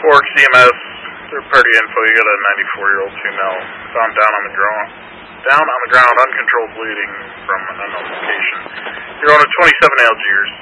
Forks EMS, third party info, you got a 94-year-old female found down on the ground, uncontrolled bleeding from an unknown location. You're on a 27 Algiers.